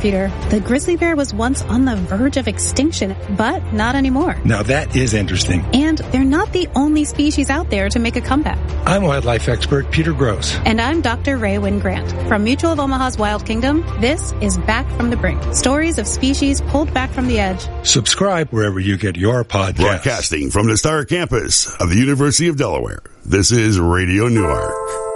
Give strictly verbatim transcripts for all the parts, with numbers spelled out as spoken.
Peter, the grizzly bear was once on the verge of extinction, but not anymore. Now that is interesting. And they're not the only species out there to make a comeback. I'm wildlife expert Peter Gross. And I'm Doctor Ray Wynn Grant. From Mutual of Omaha's Wild Kingdom, this is Back from the Brink. Stories of species pulled back from the edge. Subscribe wherever you get your podcasts. Broadcasting from the Star Campus of the University of Delaware, this is Radio Newark.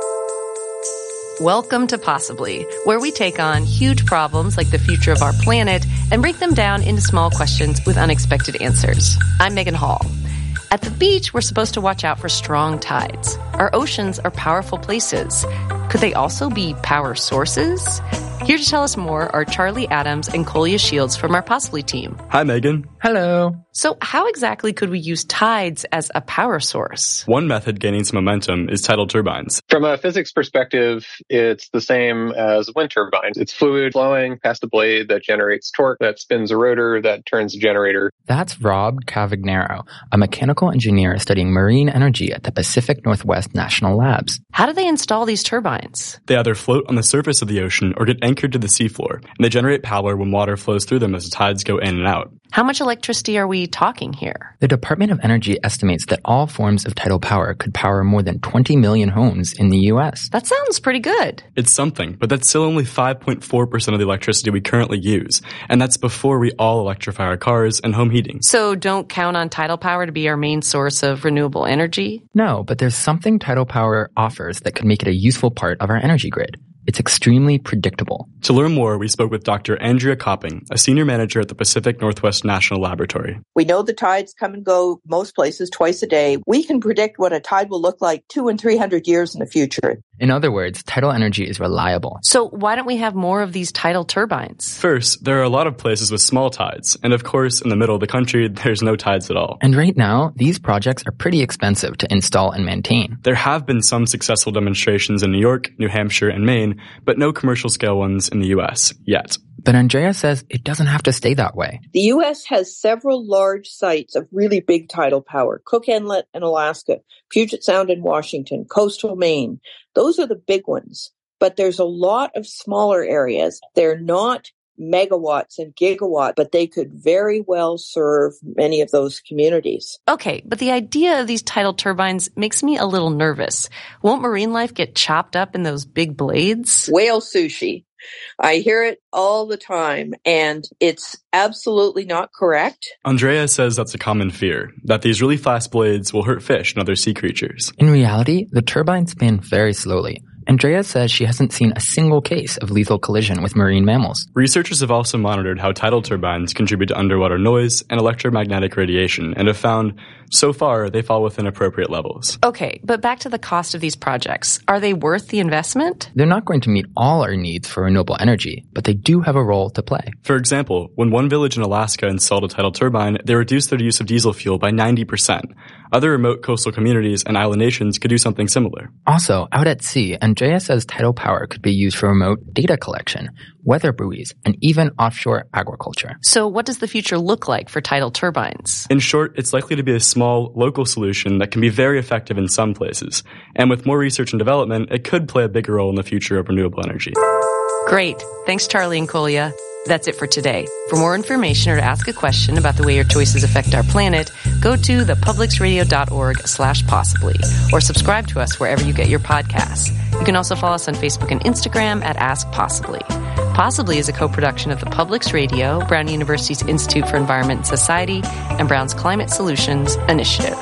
Welcome to Possibly, where we take on huge problems like the future of our planet and break them down into small questions with unexpected answers. I'm Megan Hall. At the beach, we're supposed to watch out for strong tides. Our oceans are powerful places. Could they also be power sources? Here to tell us more are Charlie Adams and Kolya Shields from our Possibly team. Hi, Megan. Hello. So how exactly could we use tides as a power source? One method gaining some momentum is tidal turbines. From a physics perspective, it's the same as wind turbines. It's fluid flowing past a blade that generates torque, that spins a rotor, that turns a generator. That's Rob Cavagnaro, a mechanical engineer studying marine energy at the Pacific Northwest National Labs. How do they install these turbines? They either float on the surface of the ocean or get anchored to the seafloor, and they generate power when water flows through them as the tides go in and out. How much electricity are we talking here? The Department of Energy estimates that all forms of tidal power could power more than twenty million homes in the U S. That sounds pretty good. It's something, but that's still only five point four percent of the electricity we currently use, and that's before we all electrify our cars and home heating. So don't count on tidal power to be our main source of renewable energy? No, but there's something tidal power offers that could make it a useful part of our energy grid. It's extremely predictable. To learn more, we spoke with Doctor Andrea Copping, a senior manager at the Pacific Northwest National Laboratory. We know the tides come and go most places twice a day. We can predict what a tide will look like two and three hundred years in the future. In other words, tidal energy is reliable. So why don't we have more of these tidal turbines? First, there are a lot of places with small tides, and of course, in the middle of the country, there's no tides at all. And right now, these projects are pretty expensive to install and maintain. There have been some successful demonstrations in New York, New Hampshire, and Maine, but no commercial-scale ones in the U S yet. But Andrea says it doesn't have to stay that way. The U S has several large sites of really big tidal power. Cook Inlet in Alaska, Puget Sound in Washington, coastal Maine. Those are the big ones. But there's a lot of smaller areas. They're not megawatts and gigawatts, but they could very well serve many of those communities. Okay, but the idea of these tidal turbines makes me a little nervous. Won't marine life get chopped up in those big blades? Whale sushi. I hear it all the time, and it's absolutely not correct. Andrea says that's a common fear, that these really fast blades will hurt fish and other sea creatures. In reality, the turbines spin very slowly. Andrea says she hasn't seen a single case of lethal collision with marine mammals. Researchers have also monitored how tidal turbines contribute to underwater noise and electromagnetic radiation and have found, so far, they fall within appropriate levels. Okay, but back to the cost of these projects. Are they worth the investment? They're not going to meet all our needs for renewable energy, but they do have a role to play. For example, when one village in Alaska installed a tidal turbine, they reduced their use of diesel fuel by ninety percent. Other remote coastal communities and island nations could do something similar. Also, out at sea, Andrea says tidal power could be used for remote data collection, weather buoys, and even offshore agriculture. So what does the future look like for tidal turbines? In short, it's likely to be a small, local solution that can be very effective in some places. And with more research and development, it could play a bigger role in the future of renewable energy. Great. Thanks, Charlie and Kolya. That's it for today. For more information or to ask a question about the way your choices affect our planet, go to thepublicsradio.org slash possibly or subscribe to us wherever you get your podcasts. You can also follow us on Facebook and Instagram at Ask Possibly. Possibly is a co-production of the Publics Radio, Brown University's Institute for Environment and Society, and Brown's Climate Solutions Initiative.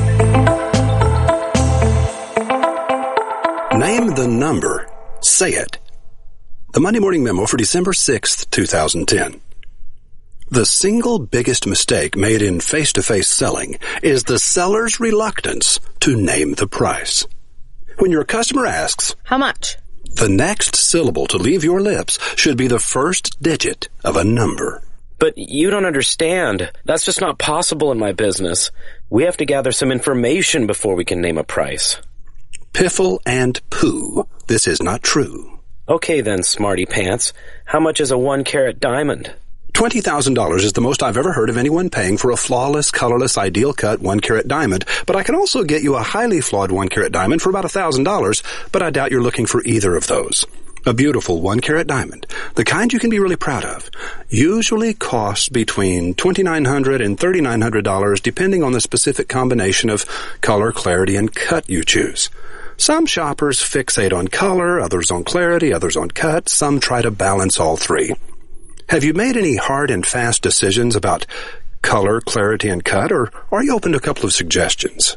Name the number. Say it. The Monday Morning Memo for December sixth, twenty ten. The single biggest mistake made in face-to-face selling is the seller's reluctance to name the price. When your customer asks, "How much?" the next syllable to leave your lips should be the first digit of a number. But you don't understand. That's just not possible in my business. We have to gather some information before we can name a price. Piffle and poo. This is not true. Okay then, smarty pants. How much is a one-carat diamond? twenty thousand dollars is the most I've ever heard of anyone paying for a flawless, colorless, ideal-cut one-carat diamond, but I can also get you a highly flawed one-carat diamond for about one thousand dollars, but I doubt you're looking for either of those. A beautiful one-carat diamond, the kind you can be really proud of, usually costs between twenty-nine hundred dollars and thirty-nine hundred dollars depending on the specific combination of color, clarity, and cut you choose. Some shoppers fixate on color, others on clarity, others on cut. Some try to balance all three. Have you made any hard and fast decisions about color, clarity, and cut, or are you open to a couple of suggestions?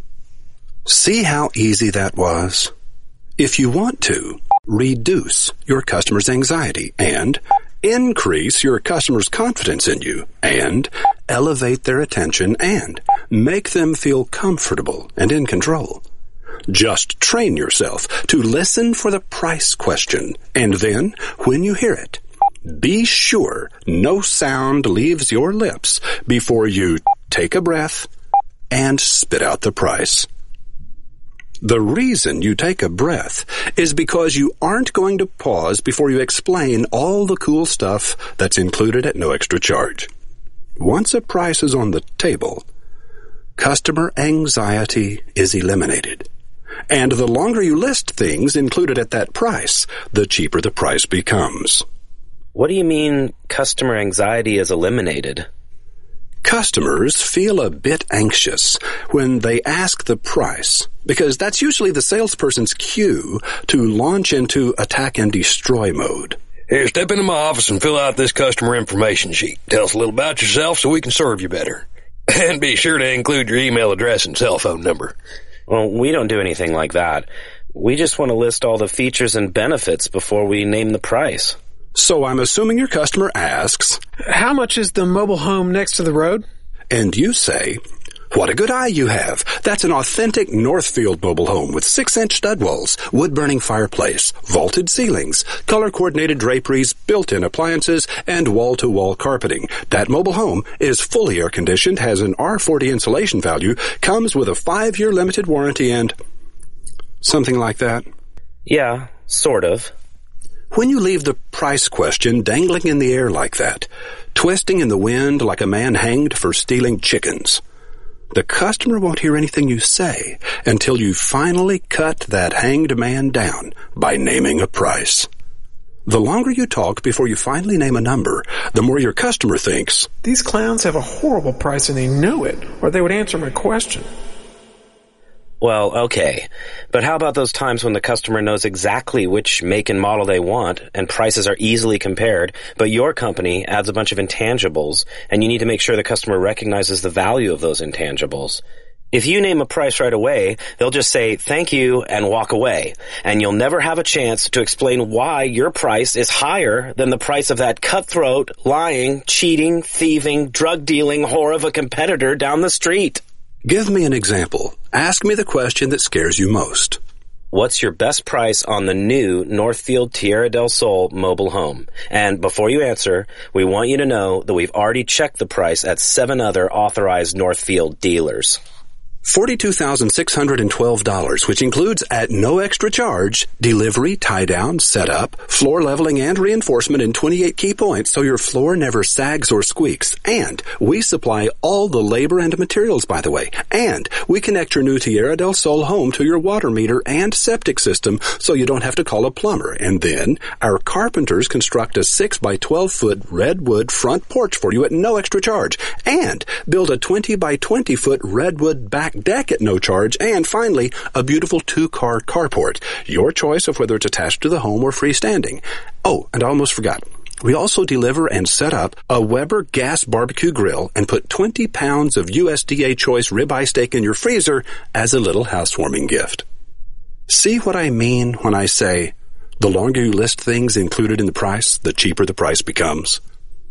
See how easy that was? If you want to, reduce your customer's anxiety and increase your customer's confidence in you and elevate their attention and make them feel comfortable and in control. Just train yourself to listen for the price question, and then, when you hear it, be sure no sound leaves your lips before you take a breath and spit out the price. The reason you take a breath is because you aren't going to pause before you explain all the cool stuff that's included at no extra charge. Once a price is on the table, customer anxiety is eliminated. And the longer you list things included at that price, the cheaper the price becomes. What do you mean customer anxiety is eliminated? Customers feel a bit anxious when they ask the price, because that's usually the salesperson's cue to launch into attack and destroy mode. Here, step into my office and fill out this customer information sheet. Tell us a little about yourself so we can serve you better. And be sure to include your email address and cell phone number. Well, we don't do anything like that. We just want to list all the features and benefits before we name the price. So I'm assuming your customer asks, how much is the mobile home next to the road? And you say, what a good eye you have. That's an authentic Northfield mobile home with six-inch stud walls, wood-burning fireplace, vaulted ceilings, color-coordinated draperies, built-in appliances, and wall-to-wall carpeting. That mobile home is fully air-conditioned, has an R forty insulation value, comes with a five-year limited warranty, and something like that. Yeah, sort of. When you leave the price question dangling in the air like that, twisting in the wind like a man hanged for stealing chickens, the customer won't hear anything you say until you finally cut that hanged man down by naming a price. The longer you talk before you finally name a number, the more your customer thinks, these clowns have a horrible price and they know it, or they would answer my question. Well, okay. But how about those times when the customer knows exactly which make and model they want, and prices are easily compared, but your company adds a bunch of intangibles, and you need to make sure the customer recognizes the value of those intangibles? If you name a price right away, they'll just say thank you and walk away, and you'll never have a chance to explain why your price is higher than the price of that cutthroat, lying, cheating, thieving, drug-dealing whore of a competitor down the street. Give me an example. Ask me the question that scares you most. What's your best price on the new Northfield Tierra del Sol mobile home? And before you answer, we want you to know that we've already checked the price at seven other authorized Northfield dealers. forty-two thousand six hundred twelve dollars, which includes, at no extra charge, delivery, tie-down, setup, floor leveling, and reinforcement in twenty-eight key points so your floor never sags or squeaks. And we supply all the labor and materials, by the way. And we connect your new Tierra del Sol home to your water meter and septic system so you don't have to call a plumber. And then our carpenters construct a six by twelve foot redwood front porch for you at no extra charge. And build a twenty by twenty foot redwood back deck at no charge, and finally, a beautiful two-car carport. Your choice of whether it's attached to the home or freestanding. Oh, and I almost forgot. We also deliver and set up a Weber gas barbecue grill and put twenty pounds of U S D A choice ribeye steak in your freezer as a little housewarming gift. See what I mean when I say, the longer you list things included in the price, the cheaper the price becomes?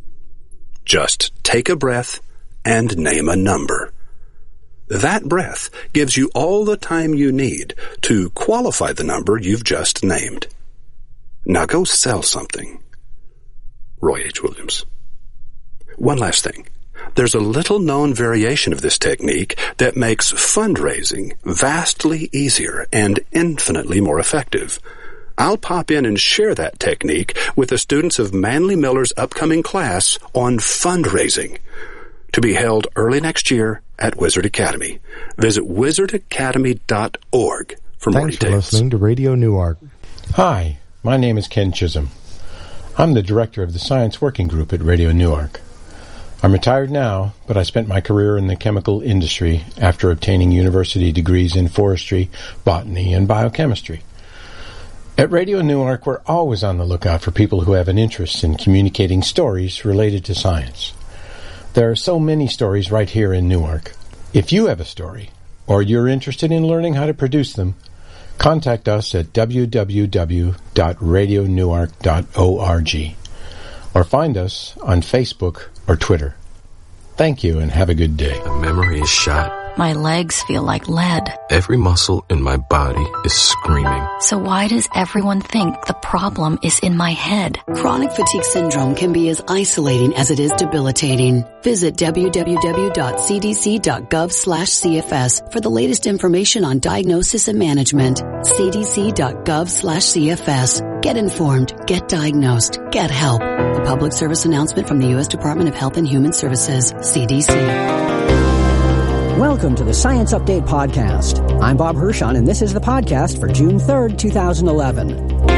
Just take a breath and name a number. That breath gives you all the time you need to qualify the number you've just named. Now go sell something. Roy H. Williams. One last thing. There's a little-known variation of this technique that makes fundraising vastly easier and infinitely more effective. I'll pop in and share that technique with the students of Manly Miller's upcoming class on fundraising, to be held early next year at Wizard Academy. Visit wizard academy dot org for more Thanks details. Thanks for listening to Radio Newark. Hi, My name is Ken Chisholm. I'm the director of the Science Working Group at Radio Newark. I'm retired now, but I spent my career in the chemical industry after obtaining university degrees in forestry, botany, and biochemistry. At Radio Newark, we're always on the lookout for people who have an interest in communicating stories related to science. There are so many stories right here in Newark. If you have a story, or you're interested in learning how to produce them, contact us at w w w dot radio newark dot org or find us on Facebook or Twitter. Thank you and have a good day. The memory is shot. My legs feel like lead. Every muscle in my body is screaming. So why does everyone think the problem is in my head? Chronic fatigue syndrome can be as isolating as it is debilitating. Visit w w w dot c d c dot gov slash c f s for the latest information on diagnosis and management. c d c dot gov slash c f s. Get informed, get diagnosed, get help. A public service announcement from the U S Department of Health and Human Services, C D C. Welcome to the Science Update Podcast. I'm Bob Hirschon, and this is the podcast for June third, twenty eleven.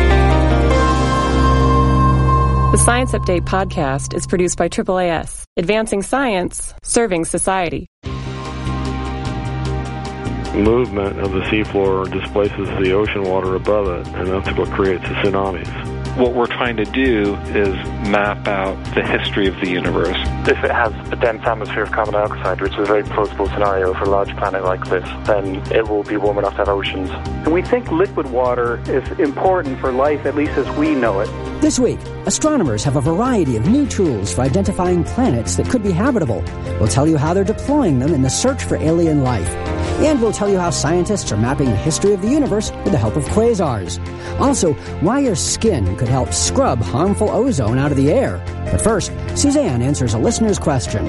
The Science Update Podcast is produced by triple A S, advancing science, serving society. Movement of the seafloor displaces the ocean water above it, and that's what creates the tsunamis. What we're trying to do is map out the history of the universe. If it has a dense atmosphere of carbon dioxide, which is a very plausible scenario for a large planet like this, then it will be warm enough to have oceans. And we think liquid water is important for life, at least as we know it. This week, astronomers have a variety of new tools for identifying planets that could be habitable. We'll tell you how they're deploying them in the search for alien life. And we'll tell you how scientists are mapping the history of the universe with the help of quasars. Also, why your skin could help scrub harmful ozone out of the air. But first, Suzanne answers a listener's question.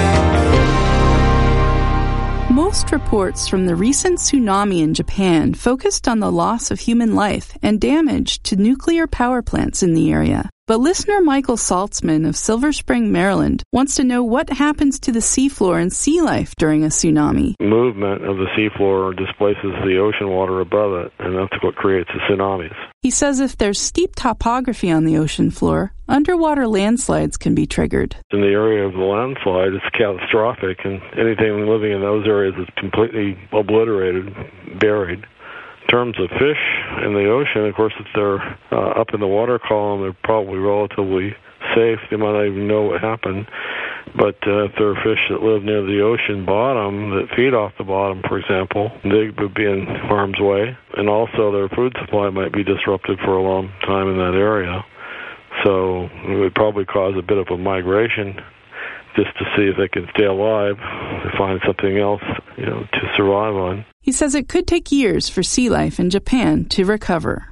Most reports from the recent tsunami in Japan focused on the loss of human life and damage to nuclear power plants in the area. But listener Michael Saltzman of Silver Spring, Maryland, wants to know what happens to the seafloor and sea life during a tsunami. Movement of the seafloor displaces the ocean water above it, and that's what creates the tsunamis. He says if there's steep topography on the ocean floor, underwater landslides can be triggered. In the area of the landslide, it's catastrophic, and anything living in those areas is completely obliterated, buried. In terms of fish in the ocean, of course, if they're uh, up in the water column, they're probably relatively safe. They might not even know what happened. But uh, if there are fish that live near the ocean bottom, that feed off the bottom, for example, they would be in harm's way. And also their food supply might be disrupted for a long time in that area. So it would probably cause a bit of a migration just to see if they can stay alive, to find something else, you know, to survive on. He says it could take years for sea life in Japan to recover.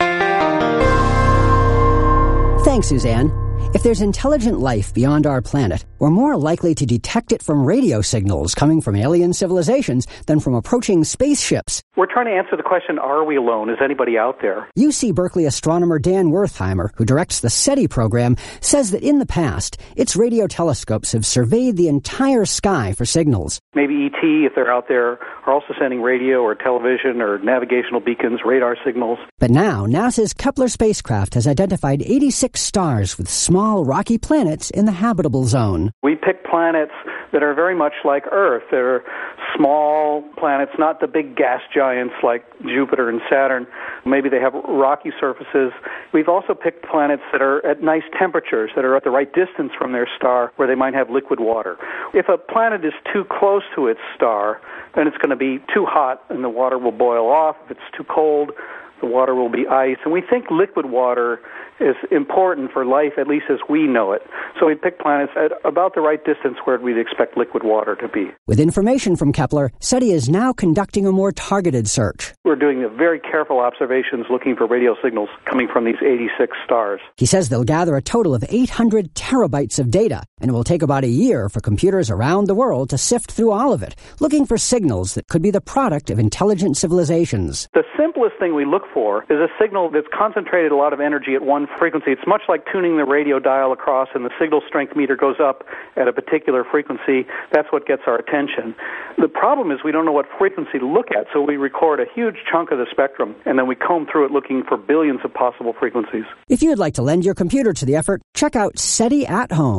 Thanks, Suzanne. If there's intelligent life beyond our planet, we're more likely to detect it from radio signals coming from alien civilizations than from approaching spaceships. We're trying to answer the question, are we alone? Is anybody out there? U C Berkeley astronomer Dan Wertheimer, who directs the SETI program, says that in the past, its radio telescopes have surveyed the entire sky for signals. Maybe E T, if they're out there, are also sending radio or television or navigational beacons, radar signals. But now, NASA's Kepler spacecraft has identified eighty-six stars with small rocky planets in the habitable zone. We pick planets that are very much like Earth. They're small planets, not the big gas giants like Jupiter and Saturn. Maybe they have rocky surfaces. We've also picked planets that are at nice temperatures, that are at the right distance from their star, where they might have liquid water. If a planet is too close to its star, then it's going to be too hot and the water will boil off. If it's too cold, the water will be ice. And we think liquid water is important for life, at least as we know it. So we pick planets at about the right distance where we'd expect liquid water to be. With information from Kepler, SETI is now conducting a more targeted search. We're doing very careful observations looking for radio signals coming from these eighty-six stars. He says they'll gather a total of eight hundred terabytes of data, and it will take about a year for computers around the world to sift through all of it, looking for signals that could be the product of intelligent civilizations. The simplest thing we look for is a signal that's concentrated a lot of energy at one frequency. It's much like tuning the radio dial across, and the signal strength meter goes up at a particular frequency. That's what gets our attention. The problem is we don't know what frequency to look at, so we record a huge chunk of the spectrum, and then we comb through it looking for billions of possible frequencies. If you'd like to lend your computer to the effort, check out SETI at Home.